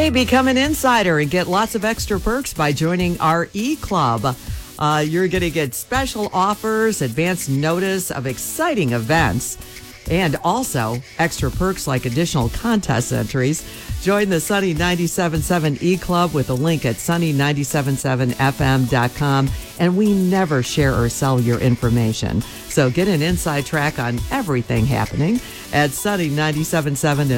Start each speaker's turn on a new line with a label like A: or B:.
A: Hey, become an insider and get lots of extra perks by joining our e-club. You're going to get special offers, advance notice of exciting events, and also extra perks like additional contest entries. Join the Sunny 97.7 e-club with a link at sunny977fm.com. And we never share or sell your information. So get an inside track on everything happening at Sunny 97.7